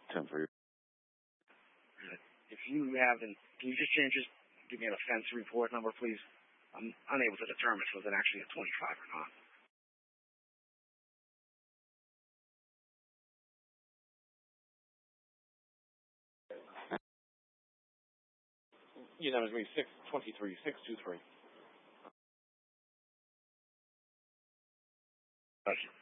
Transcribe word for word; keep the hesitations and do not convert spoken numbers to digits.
ten for you. If you haven't, can you just change, just give me an offense report number, please? I'm unable to determine if it was actually a twenty-five or not. You know, it's me six twenty-three, six two three. Thank you.